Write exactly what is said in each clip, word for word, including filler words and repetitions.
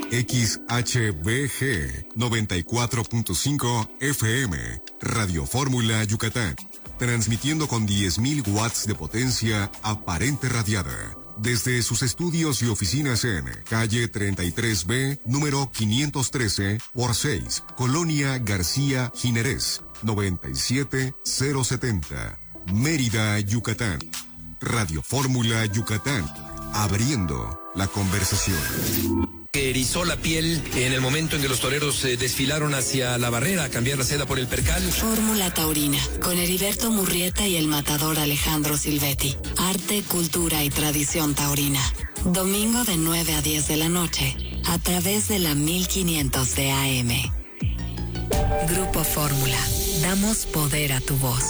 X H B G noventa y cuatro punto cinco F M, Radio Fórmula Yucatán, transmitiendo con diez mil watts de potencia aparente radiada, desde sus estudios y oficinas en calle treinta y tres B, número quinientos trece por seis, Colonia García Ginerés, noventa y siete mil setenta, Mérida, Yucatán. Radio Fórmula Yucatán, abriendo la conversación. Que erizó la piel en el momento en que los toreros eh, desfilaron hacia la barrera a cambiar la seda por el percal. Fórmula Taurina, con Heriberto Murrieta y el matador Alejandro Silvetti. Arte, cultura y tradición taurina. Domingo de nueve a diez de la noche, a través de la mil quinientos de A M. Grupo Fórmula, damos poder a tu voz.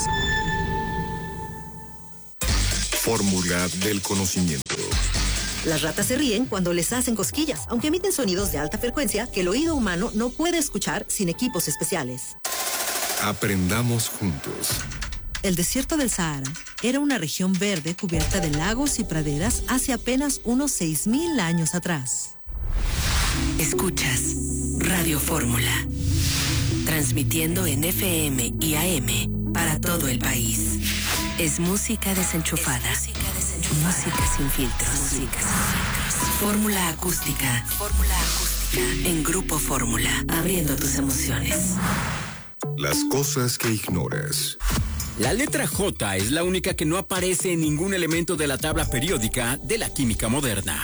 Fórmula del conocimiento. Las ratas se ríen cuando les hacen cosquillas, aunque emiten sonidos de alta frecuencia que el oído humano no puede escuchar sin equipos especiales. Aprendamos juntos. El desierto del Sahara era una región verde cubierta de lagos y praderas hace apenas unos seis mil años atrás. Escuchas Radio Fórmula, transmitiendo en F M y A M para todo el país. Es música desenchufada. Es música desenchufada. Música sin filtros. Música sin filtros. Fórmula acústica. Fórmula acústica. En Grupo Fórmula, abriendo tus emociones. Las cosas que ignoras. La letra J es la única que no aparece en ningún elemento de la tabla periódica de la química moderna.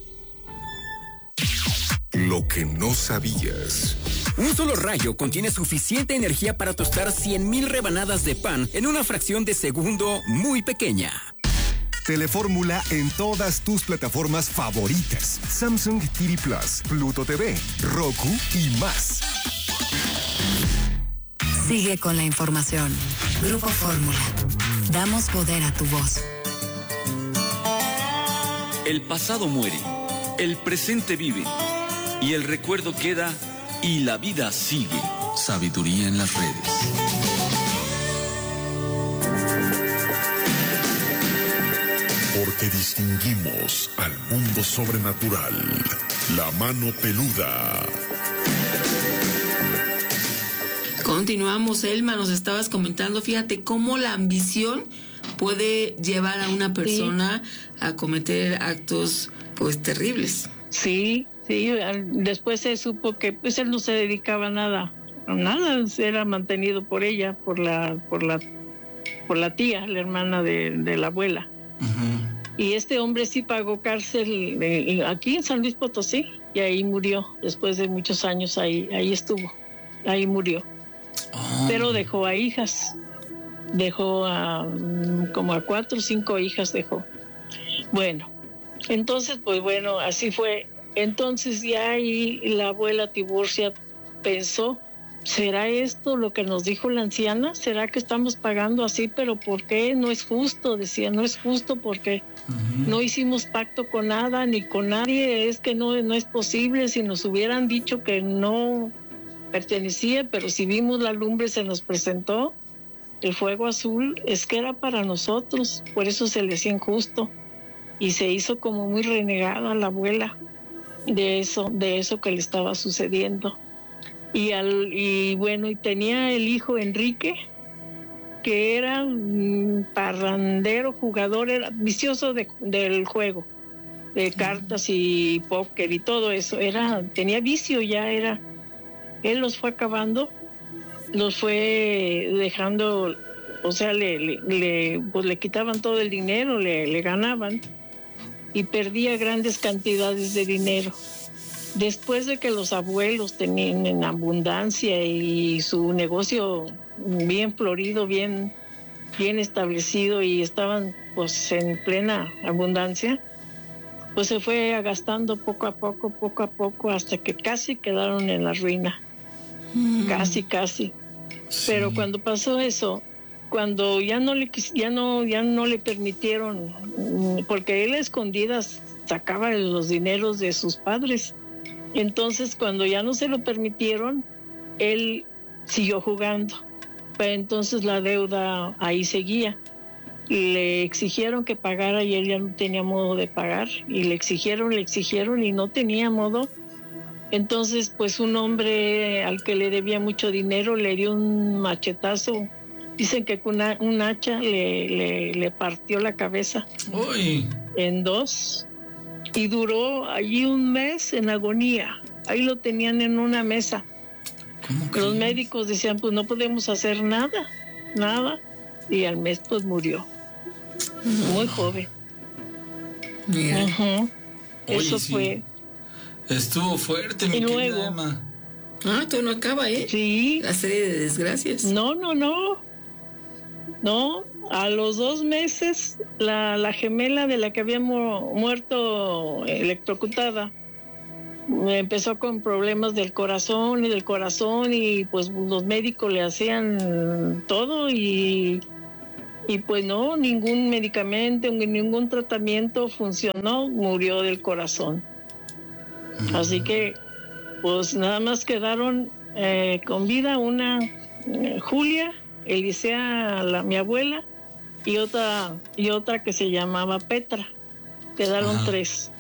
Lo que no sabías. Un solo rayo contiene suficiente energía para tostar cien mil rebanadas de pan en una fracción de segundo muy pequeña. Telefórmula en todas tus plataformas favoritas. Samsung T V Plus, Pluto T V, Roku y más. Sigue con la información. Grupo Fórmula. Damos poder a tu voz. El pasado muere, el presente vive, y el recuerdo queda, y la vida sigue. Sabiduría en las redes. Porque distinguimos al mundo sobrenatural. La mano peluda. Continuamos, Elma, nos estabas comentando, fíjate cómo la ambición puede llevar a una persona sí. a cometer actos pues terribles. Sí, sí, después se supo que pues él no se dedicaba a nada, a nada, era mantenido por ella, por la, por la, por la tía, la hermana de, de la abuela. Uh-huh. Y este hombre sí pagó cárcel de, aquí en San Luis Potosí y ahí murió, después de muchos años ahí, ahí estuvo, ahí murió. Oh. Pero dejó a hijas, dejó a como a cuatro o cinco hijas dejó. Bueno, entonces pues bueno, así fue. Entonces ya ahí la abuela Tiburcia pensó, ¿será esto lo que nos dijo la anciana? ¿Será que estamos pagando así? ¿Pero por qué? No es justo, decía, no es justo porque uh-huh. no hicimos pacto con nada ni con nadie, es que no, no es posible. Si nos hubieran dicho que no pertenecía, pero si vimos la lumbre se nos presentó el fuego azul, es que era para nosotros, por eso se le hacía injusto y se hizo como muy renegada la abuela de eso, de eso que le estaba sucediendo. Y al y bueno, y tenía el hijo Enrique, que era un parrandero, jugador, era vicioso de, del juego, de cartas y póker y todo eso, era, tenía vicio ya, era. Él los fue acabando, los fue dejando, o sea, le, le, le, pues le quitaban todo el dinero, le, le ganaban y perdía grandes cantidades de dinero. Después de que los abuelos tenían en abundancia y su negocio bien florido, bien, bien establecido y estaban pues en plena abundancia, pues se fue agastando poco a poco, poco a poco, hasta que casi quedaron en la ruina. Mm. Casi, casi. Sí. Pero cuando pasó eso, cuando ya no le ya no ya no le permitieron, porque él a escondidas sacaba los dineros de sus padres. Entonces, cuando ya no se lo permitieron, él siguió jugando. Pero entonces la deuda ahí seguía. Le exigieron que pagara y él ya no tenía modo de pagar. Y le exigieron, le exigieron y no tenía modo. Entonces, pues un hombre al que le debía mucho dinero le dio un machetazo. Dicen que con una, un hacha le, le, le partió la cabeza Uy. en dos y duró allí un mes en agonía. Ahí lo tenían en una mesa. Los médicos decían, pues no podemos hacer nada, nada. Y al mes pues murió. Muy joven. Mira. Uh-huh. Oye, Eso sí. fue. Estuvo fuerte, mi Y querida luego- Emma. Ah, todo no acaba, ¿eh? Sí. La serie de desgracias. No, no, no. No, a los dos meses la, la gemela de la que había mu- muerto electrocutada empezó con problemas del corazón y del corazón y pues los médicos le hacían todo y, y pues no, ningún medicamento, ningún tratamiento funcionó, murió del corazón. Así que pues nada más quedaron eh, con vida una eh, Julia, Elisea, la, mi abuela, y otra, y otra que se llamaba Petra. Quedaron Ajá. tres.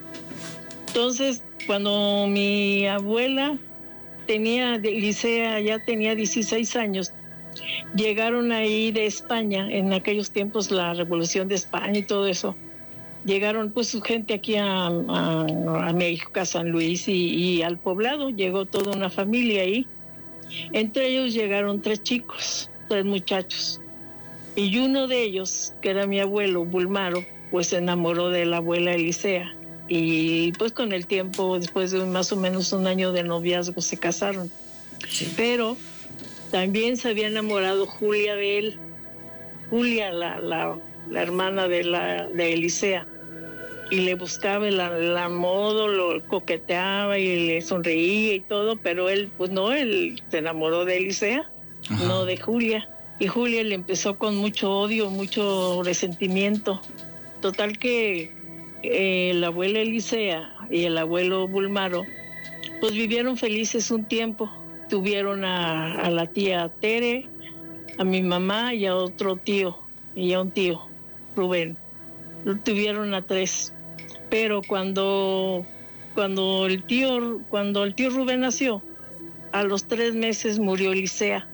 Entonces, cuando mi abuela tenía, Elisea ya tenía dieciséis años, llegaron ahí de España, en aquellos tiempos la Revolución de España y todo eso. Llegaron pues su gente aquí a, a, a México, a San Luis y, y al poblado, llegó toda una familia ahí. Entre ellos llegaron tres chicos, tres muchachos. Y uno de ellos, que era mi abuelo, Bulmaro, pues se enamoró de la abuela Elisea. Y pues con el tiempo, después de más o menos un año de noviazgo, se casaron. Sí. Pero también se había enamorado Julia de él. Julia, la, la, la hermana de, la, de Elisea. Y le buscaba el, el modo, lo coqueteaba y le sonreía y todo, pero él, pues no, él se enamoró de Elisea, Ajá. no de Julia. Y Julia le empezó con mucho odio, mucho resentimiento. Total que eh, la abuela Elisea y el abuelo Bulmaro, pues vivieron felices un tiempo. Tuvieron a, a la tía Tere, a mi mamá y a otro tío, y a un tío, Rubén. Tuvieron a tres. Pero cuando, cuando, el tío, cuando el tío Rubén nació, a los tres meses murió Elisea.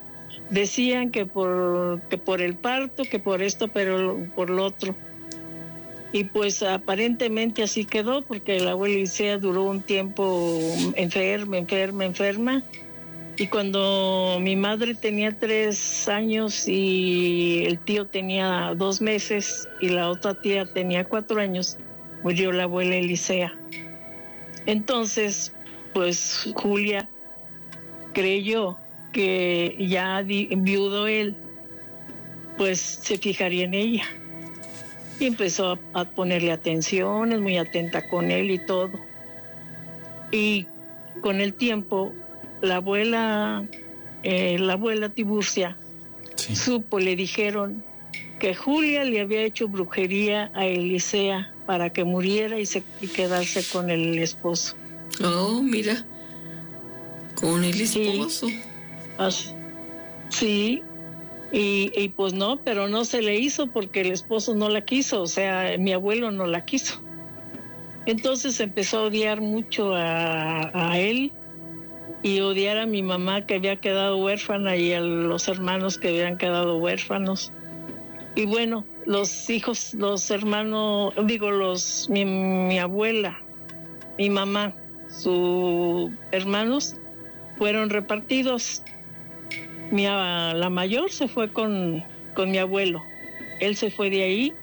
Decían que por, que por el parto, que por esto, pero por lo otro. Y pues aparentemente así quedó, porque la abuela Elisea duró un tiempo enferma, enferma, enferma. Y cuando mi madre tenía tres años y el tío tenía dos meses y la otra tía tenía cuatro años, murió la abuela Elisea. Entonces, pues Julia creyó que ya di, viudo él, pues se fijaría en ella. Y empezó a, a ponerle atención, es muy atenta con él y todo. Y con el tiempo, la abuela, eh, la abuela Tiburcia, sí. supo, le dijeron que Julia le había hecho brujería a Elisea para que muriera y, se, y quedarse con el esposo. Oh, mira, con el esposo. Sí, así, sí. Y, y pues no, pero no se le hizo porque el esposo no la quiso, o sea, mi abuelo no la quiso. Entonces empezó a odiar mucho a, a él y odiar a mi mamá que había quedado huérfana y a los hermanos que habían quedado huérfanos. Y bueno, los hijos, los hermanos, digo, los mi, mi abuela, mi mamá, sus hermanos fueron repartidos. Mi, la mayor se fue con, con mi abuelo, él se fue de ahí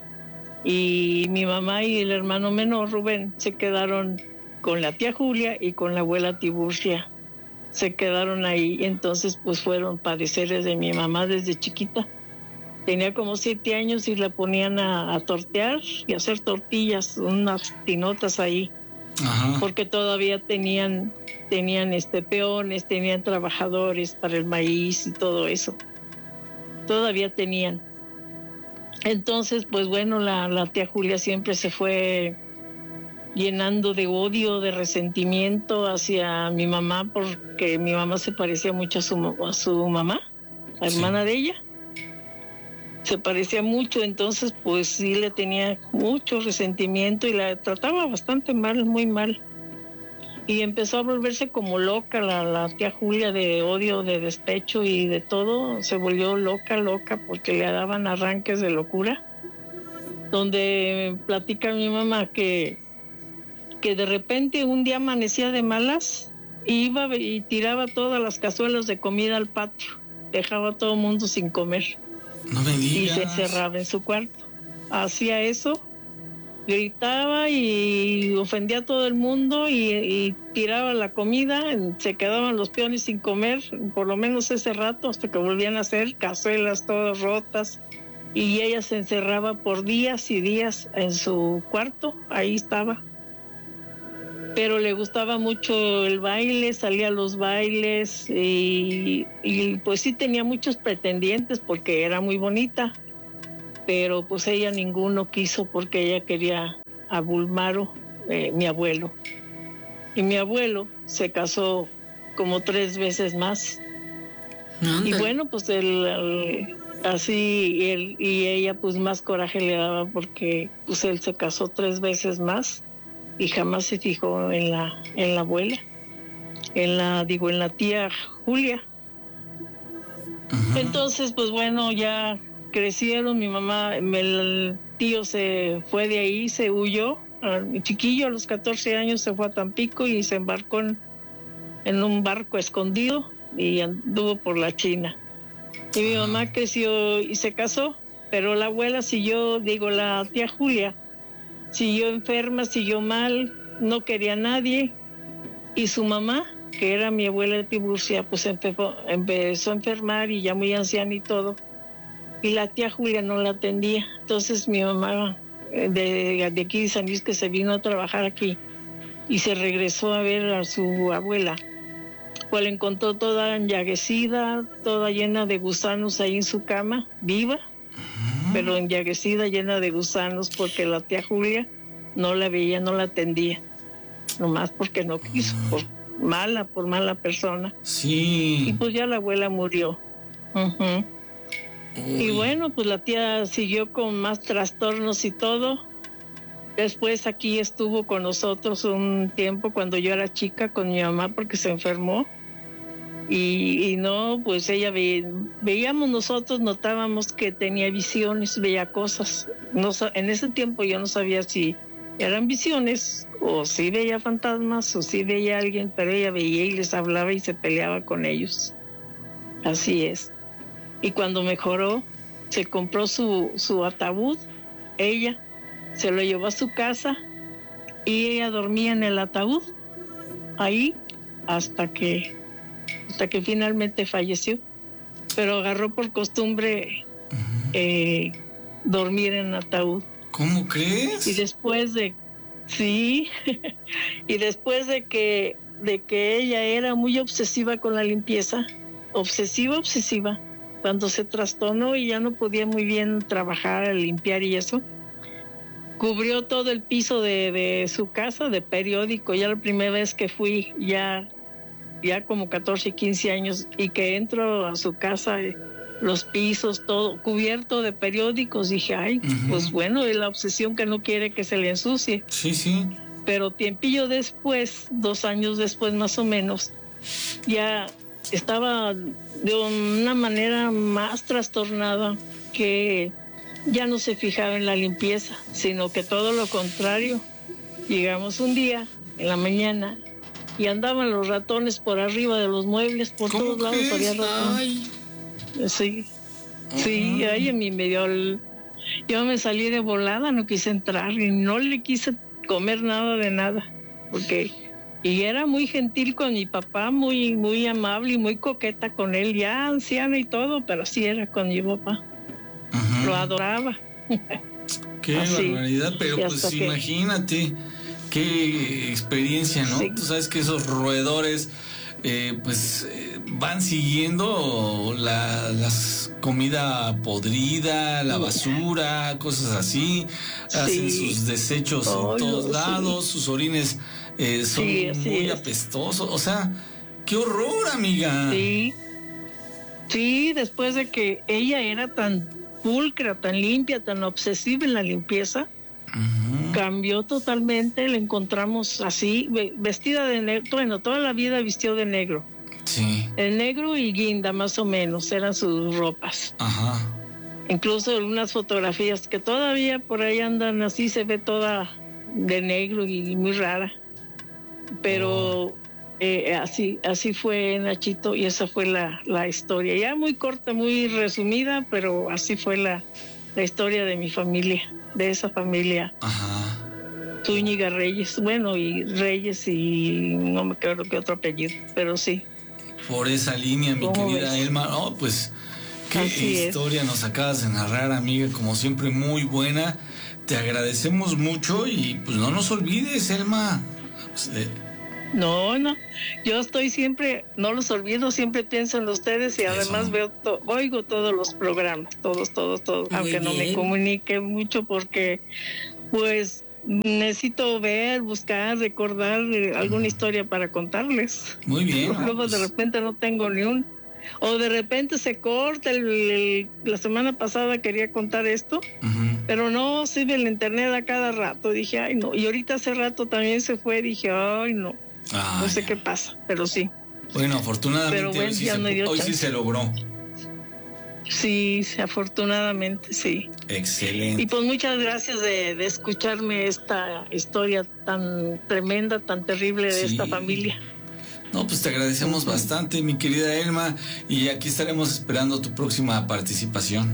y mi mamá y el hermano menor, Rubén, se quedaron con la tía Julia y con la abuela Tiburcia. Se quedaron ahí, entonces pues fueron padeceres de mi mamá desde chiquita. Tenía como siete años y la ponían a, a tortear y a hacer tortillas, unas tinotas ahí. Ajá. Porque todavía tenían, tenían este peones, tenían trabajadores para el maíz y todo eso. Todavía tenían. Entonces, pues bueno, la, la tía Julia siempre se fue llenando de odio, de resentimiento hacia mi mamá, porque mi mamá se parecía mucho a su, a su mamá, la hermana sí. de ella. Se parecía mucho, entonces pues sí le tenía mucho resentimiento y la trataba bastante mal, muy mal. y empezó a volverse como loca la, la tía Julia, de odio, de despecho y de todo. Se volvió loca, loca, porque le daban arranques de locura, donde platica mi mamá que, que de repente un día amanecía de malas, iba y tiraba todas las cazuelas de comida al patio, dejaba a todo el mundo sin comer. No me digas. Y se encerraba en su cuarto. Hacía eso, gritaba y ofendía a todo el mundo y, y tiraba la comida, se quedaban los peones sin comer, por lo menos ese rato, hasta que volvían a hacer cazuelas todas rotas, y ella se encerraba por días y días en su cuarto, ahí estaba. Pero le gustaba mucho el baile, salía a los bailes y, y pues sí tenía muchos pretendientes porque era muy bonita, pero pues ella ninguno quiso porque ella quería a Bulmaro, eh, mi abuelo. Y mi abuelo se casó como tres veces más. ¿Dónde? Y bueno, pues él, él así, él y ella pues más coraje le daba porque pues él se casó tres veces más y jamás se fijó en la, en la abuela, en la, digo, en la tía Julia. Uh-huh. Entonces, pues bueno, ya crecieron, mi mamá, el tío se fue de ahí, se huyó, mi chiquillo a los catorce años se fue a Tampico y se embarcó en, en un barco escondido y anduvo por la China. Y mi mamá creció y se casó, pero la abuela siguió, digo, la tía Julia, siguió enferma, siguió mal, no quería a nadie, y su mamá, que era mi abuela Tiburcia, pues empezó, empezó a enfermar y ya muy anciana y todo, y la tía Julia no la atendía. Entonces mi mamá de, de aquí de San Luis, que se vino a trabajar aquí y se regresó a ver a su abuela, pues la encontró toda enllaguecida, toda llena de gusanos ahí en su cama, viva, uh-huh. pero enllaguecida, llena de gusanos, porque la tía Julia no la veía, no la atendía, nomás porque no quiso, uh-huh. por mala, por mala persona. Sí. Y pues ya la abuela murió. Uh-huh. Y bueno, pues la tía siguió con más trastornos y todo. Después aquí estuvo con nosotros un tiempo cuando yo era chica con mi mamá porque se enfermó. Y, y no, pues ella ve, veíamos nosotros, notábamos que tenía visiones, veía cosas. No, en ese tiempo yo no sabía si eran visiones o si veía fantasmas o si veía a alguien, pero ella veía y les hablaba y se peleaba con ellos. Así es. Y cuando mejoró, se compró su, su ataúd, ella se lo llevó a su casa y ella dormía en el ataúd, ahí, hasta que, hasta que finalmente falleció. Pero agarró por costumbre uh-huh. eh, dormir en ataúd. ¿Cómo crees? Y después de, sí, y después de que, de que ella era muy obsesiva con la limpieza, obsesiva, obsesiva, cuando se trastornó y ya no podía muy bien trabajar, limpiar y eso, cubrió todo el piso de, de su casa de periódico. Ya la primera vez que fui, ya, ya como catorce, quince años, y que entro a su casa, los pisos, todo cubierto de periódicos, dije, ay, uh-huh. pues bueno, es la obsesión que no quiere que se le ensucie. Sí, sí. Pero tiempillo después, dos años después más o menos, ya estaba de una manera más trastornada, que ya no se fijaba en la limpieza, sino que todo lo contrario. Llegamos un día en la mañana y andaban los ratones por arriba de los muebles, por todos lados es? había ratones. Sí, uh-huh. sí, ahí a mí me dio el... Yo me salí de volada, no quise entrar y no le quise comer nada de nada, porque... Y era muy gentil con mi papá, muy, muy amable y muy coqueta con él, ya anciana y todo, pero así era con mi papá. Uh-huh. Lo adoraba. Qué así. Barbaridad, pero pues que... imagínate qué experiencia, ¿no? Sí. Tú sabes que esos roedores eh, pues eh, van siguiendo la las comida podrida, la basura, cosas así, sí. hacen sus desechos oh, en todos no, lados, sí. sus orines eh, son sí, muy es. apestosos, o sea, qué horror, amiga. Sí, sí, después de que ella era tan pulcra, tan limpia, tan obsesiva en la limpieza, uh-huh. Cambió totalmente, la encontramos así, vestida de negro, bueno, toda la vida vistió de negro. Sí. El negro y guinda, más o menos, eran sus ropas. Ajá. Incluso unas fotografías que todavía por ahí andan así, se ve toda de negro y muy rara. Pero oh. eh, así así fue Nachito, y esa fue la, la historia. Ya muy corta, muy resumida, pero así fue la, la historia de mi familia, de esa familia. Ajá. Zúñiga Reyes, bueno, y Reyes y no me acuerdo qué otro apellido, pero sí. Por esa línea, mi querida ves? Elma, oh, pues qué así historia es. Nos acabas de narrar, amiga, como siempre muy buena. Te agradecemos mucho y pues no nos olvides, Elma. Pues, eh. No, no, yo estoy siempre, no los olvido, siempre pienso en ustedes y además Eso. veo, to, oigo todos los programas, todos, todos, todos, muy aunque bien. No me comunique mucho porque pues necesito ver, buscar, recordar eh, alguna historia para contarles. Muy bien. Luego pues. de repente no tengo ni un... O de repente se corta, el, el, la semana pasada quería contar esto, uh-huh. pero no, sirve el internet a cada rato. Dije, ay no, y ahorita hace rato también se fue, dije, ay no, ah, no sé ya. qué pasa, pero sí. Bueno, afortunadamente pero bueno, hoy, sí, se, hoy sí se logró. Sí, afortunadamente, sí. Excelente. Y pues muchas gracias de, de escucharme esta historia tan tremenda, tan terrible de sí. esta familia. No, pues te agradecemos uh-huh. bastante, mi querida Elma, y aquí estaremos esperando tu próxima participación.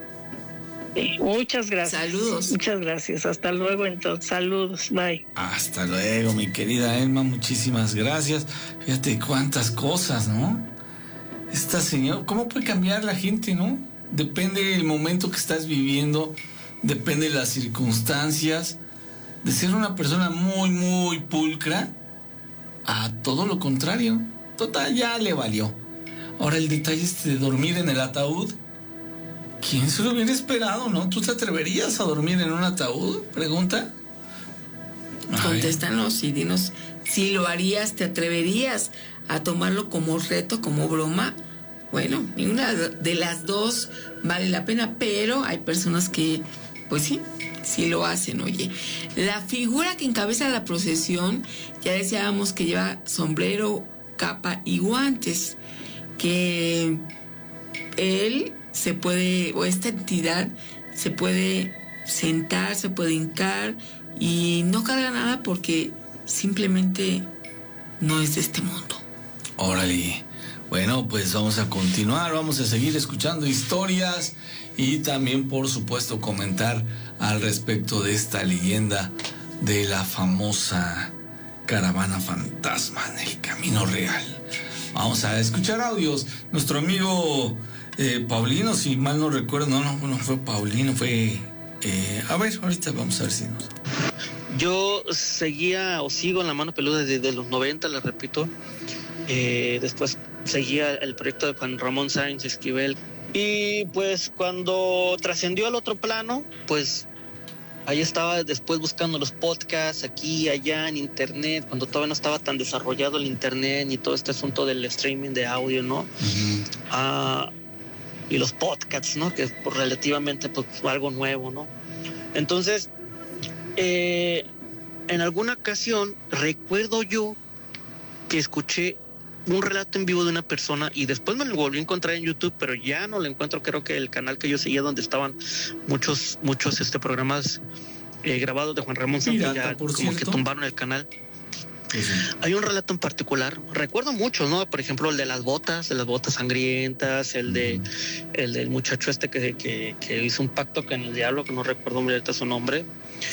Sí, muchas gracias. Saludos. Muchas gracias. Hasta luego, entonces. Saludos. Bye. Hasta luego, mi querida Elma. Muchísimas gracias. Fíjate cuántas cosas, ¿no? Esta señora, ¿cómo puede cambiar la gente, no? Depende del momento que estás viviendo, depende de las circunstancias, de ser una persona muy, muy pulcra a todo lo contrario. Total, ya le valió. Ahora el detalle este de dormir en el ataúd. ¿Quién se lo hubiera esperado, no? ¿Tú te atreverías a dormir en un ataúd? Pregunta. Contéstanos y dinos si lo harías, ¿te atreverías a tomarlo como reto, como broma? Bueno, ninguna de las dos vale la pena, pero hay personas que, pues sí, sí lo hacen, oye. La figura que encabeza la procesión, ya decíamos que lleva sombrero, capa y guantes, que él se puede, o esta entidad se puede sentar, se puede hincar y no carga nada porque simplemente no es de este mundo. Órale. Bueno, pues vamos a continuar, vamos a seguir escuchando historias y también, por supuesto, comentar al respecto de esta leyenda de la famosa caravana fantasma en el Camino Real. Vamos a escuchar audios. Nuestro amigo eh, Paulino, si mal no recuerdo, no, no, no fue Paulino, fue... Eh, a ver, ahorita vamos a ver si nos... Yo seguía o sigo en La Mano Peluda desde los noventa, les repito. Eh, después seguía el proyecto de Juan Ramón Sáenz Esquivel. Y pues cuando trascendió al otro plano, pues ahí estaba después buscando los podcasts aquí y allá en internet, cuando todavía no estaba tan desarrollado el internet ni todo este asunto del streaming de audio, ¿no? Uh-huh. Ah, y los podcasts, ¿no? Que pues, relativamente pues algo nuevo, ¿no? Entonces, eh, en alguna ocasión recuerdo yo que escuché un relato en vivo de una persona y después me lo volví a encontrar en YouTube, pero ya no lo encuentro. Creo que el canal que yo seguía donde estaban muchos muchos este programas eh, grabados de Juan Ramón Sáenz, ya como cierto. que tumbaron el canal. Sí, sí. Hay un relato en particular, recuerdo muchos, ¿no? Por ejemplo, el de las botas, de las botas sangrientas, el de uh-huh. el del muchacho este que, que, que hizo un pacto con el diablo, que no recuerdo ahorita su nombre.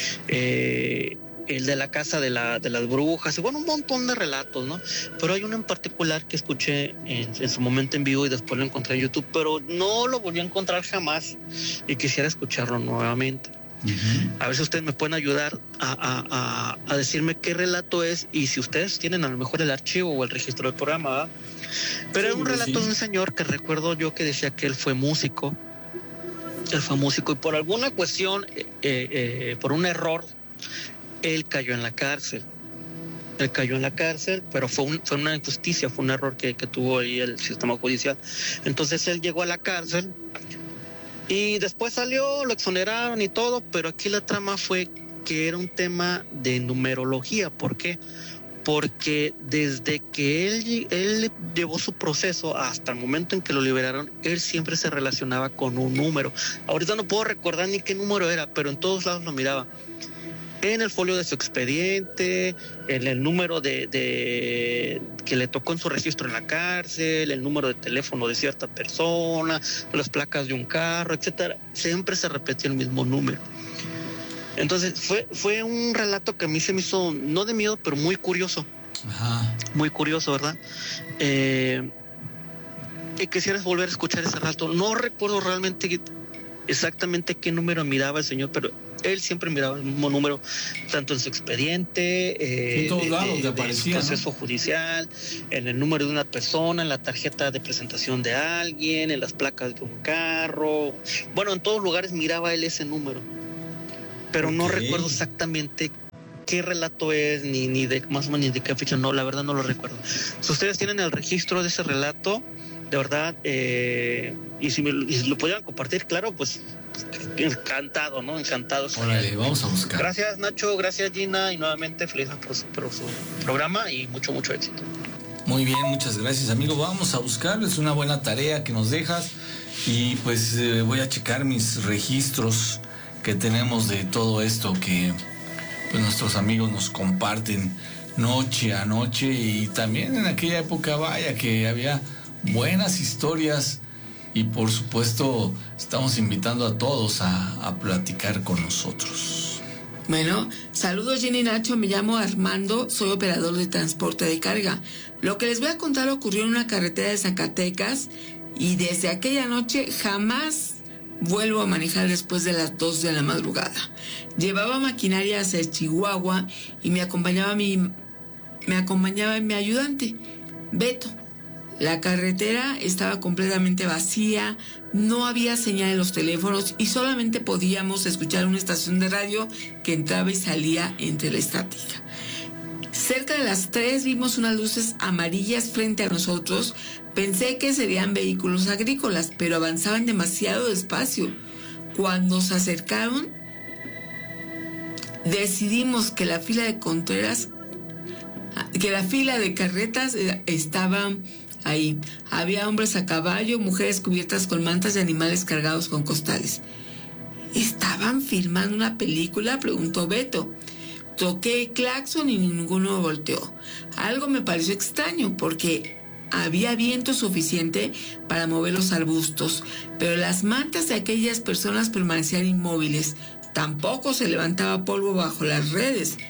Eh el de la casa de, la, de las brujas, y bueno, un montón de relatos, ¿no? Pero hay uno en particular que escuché en, en su momento en vivo y después lo encontré en YouTube, pero no lo volví a encontrar jamás y quisiera escucharlo nuevamente. Uh-huh. A ver si ustedes me pueden ayudar a, a, a, a decirme qué relato es y si ustedes tienen a lo mejor el archivo o el registro del programa, ¿verdad? Pero sí, era un relato sí. de un señor que recuerdo yo que decía que él fue músico, él fue músico y por alguna cuestión, eh, eh, por un error, él cayó en la cárcel. Él cayó en la cárcel, pero fue, un, fue una injusticia, fue un error que, que tuvo ahí el sistema judicial. Entonces él llegó a la cárcel y después salió, lo exoneraron y todo, pero aquí la trama fue que era un tema de numerología. ¿Por qué? Porque desde que él, él llevó su proceso hasta el momento en que lo liberaron, él siempre se relacionaba con un número. Ahorita no puedo recordar ni qué número era, pero en todos lados lo miraba. En el folio de su expediente, en el número de, de que le tocó en su registro en la cárcel, el número de teléfono de cierta persona, las placas de un carro, etcétera. Siempre se repetía el mismo número. Entonces fue, fue un relato que a mí se me hizo, no de miedo, pero muy curioso. Ajá. Muy curioso, ¿verdad? Eh, y quisieras volver a escuchar ese relato. No recuerdo realmente exactamente qué número miraba el señor, pero él siempre miraba el mismo número, tanto en su expediente, eh, en todos de, lados de, de aparecía, su proceso, ¿no?, judicial, en el número de una persona, en la tarjeta de presentación de alguien, en las placas de un carro. Bueno, en todos lugares miraba él ese número. Pero okay. No recuerdo exactamente qué relato es, ni, ni de más o menos ni de qué fecha, no, la verdad no lo recuerdo. Si ustedes tienen el registro de ese relato, de verdad, eh, y, si me, y si lo pudieran compartir, claro, pues encantado, ¿no? Encantado. Órale, vamos a buscar. Gracias, Nacho, gracias, Gina, y nuevamente feliz por su, por su programa y mucho, mucho éxito. Muy bien, muchas gracias, amigo. Vamos a buscarlo, es una buena tarea que nos dejas y pues eh, voy a checar mis registros que tenemos de todo esto que pues nuestros amigos nos comparten noche a noche, y también en aquella época, vaya, que había buenas historias, y por supuesto estamos invitando a todos a, a platicar con nosotros. Bueno, saludos Jenny y Nacho, me llamo Armando, soy operador de transporte de carga. Lo que les voy a contar ocurrió en una carretera de Zacatecas, y desde aquella noche jamás vuelvo a manejar después de las dos de la madrugada. Llevaba maquinaria hacia Chihuahua y me acompañaba mi, me acompañaba mi ayudante, Beto. La carretera estaba completamente vacía, no había señal en los teléfonos y solamente podíamos escuchar una estación de radio que entraba y salía entre la estática. Cerca de las tres vimos unas luces amarillas frente a nosotros. Pensé que serían vehículos agrícolas, pero avanzaban demasiado despacio. Cuando se acercaron, decidimos que la fila de Contreras, que la fila de carretas estaba ahí. Había hombres a caballo, mujeres cubiertas con mantas y animales cargados con costales. ¿Estaban filmando una película?, preguntó Beto. Toqué el claxon y ninguno volteó. Algo me pareció extraño porque había viento suficiente para mover los arbustos, pero las mantas de aquellas personas permanecían inmóviles. Tampoco se levantaba polvo bajo las redes.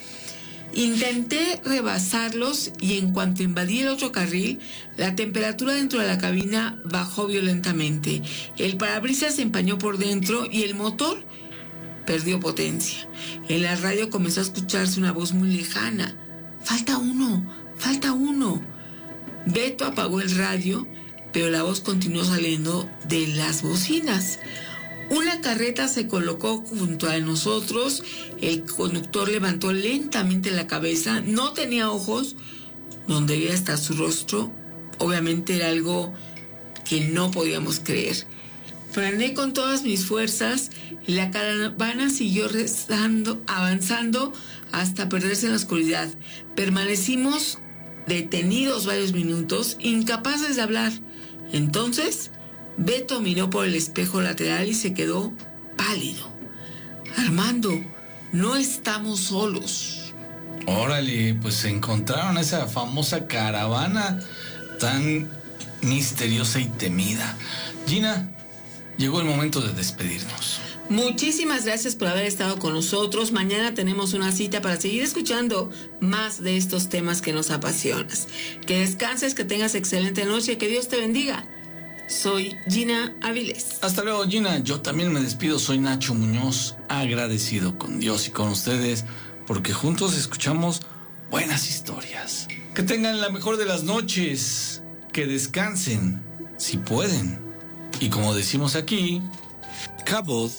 Intenté rebasarlos y en cuanto invadí el otro carril, la temperatura dentro de la cabina bajó violentamente. El parabrisas se empañó por dentro y el motor perdió potencia. En la radio comenzó a escucharse una voz muy lejana. Falta uno, falta uno. Beto apagó el radio, pero la voz continuó saliendo de las bocinas. Una carreta se colocó junto a nosotros. El conductor levantó lentamente la cabeza. No tenía ojos. Donde debía estar su rostro, obviamente era algo que no podíamos creer. Frené con todas mis fuerzas y la caravana siguió rezando, avanzando hasta perderse en la oscuridad. Permanecimos detenidos varios minutos, incapaces de hablar. Entonces, Beto miró por el espejo lateral y se quedó pálido. Armando, no estamos solos. Órale, pues se encontraron esa famosa caravana tan misteriosa y temida. Gina, llegó el momento de despedirnos. Muchísimas gracias por haber estado con nosotros. Mañana tenemos una cita para seguir escuchando más de estos temas que nos apasionas. Que descanses, que tengas excelente noche, que Dios te bendiga. Soy Gina Avilés. Hasta luego, Gina. Yo también me despido. Soy Nacho Muñoz, agradecido con Dios y con ustedes porque juntos escuchamos buenas historias. Que tengan la mejor de las noches. Que descansen, si pueden. Y como decimos aquí, Cabot.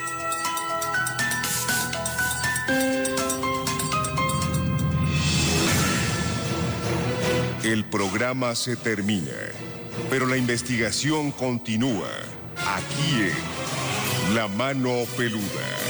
El programa se termina, pero la investigación continúa aquí en La Mano Peluda.